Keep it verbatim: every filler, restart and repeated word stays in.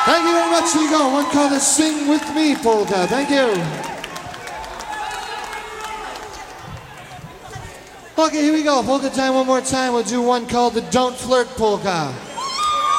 Thank you very much. Here you go. One called the Sing With Me polka. Thank you. Okay, here we go. Polka time one more time. We'll do one called the Don't Flirt polka.